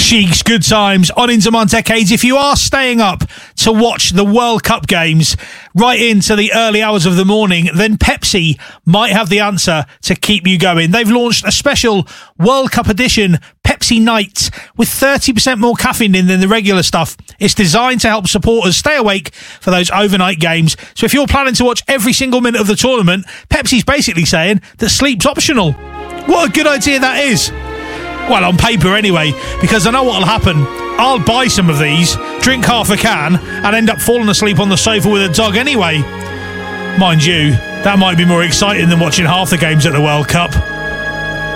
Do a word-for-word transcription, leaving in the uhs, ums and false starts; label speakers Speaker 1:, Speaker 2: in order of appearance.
Speaker 1: Cheeks, good times on Into My Decades. If you are staying up to watch the World Cup games right into the early hours of the morning, then Pepsi might have the answer to keep you going. They've launched a special World Cup edition Pepsi Night with thirty percent more caffeine in than the regular stuff. It's designed to help supporters stay awake for those overnight games. So if you're planning to watch every single minute of the tournament, Pepsi's basically saying that sleep's optional. What a good idea that is. Well, on paper anyway, because I know what'll happen. I'll buy some of these, drink half a can, and end up falling asleep on the sofa with a dog anyway. Mind you, that might be more exciting than watching half the games at the World Cup.